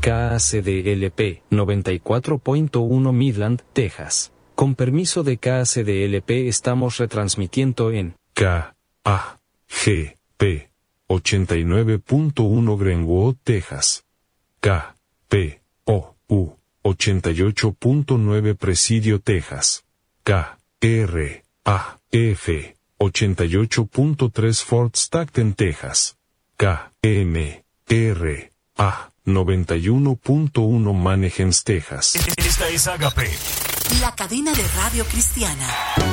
KACDLP 94.1 Midland, Texas. Con permiso de KACDLP estamos retransmitiendo en KAGP 89.1 Greenwood, Texas. KPOU 88.9 Presidio, Texas. KRAF 88.3 Fort Stockton, Texas. KMRA 91.1 Mannheim, Texas. Esta es Agape, la cadena de radio cristiana.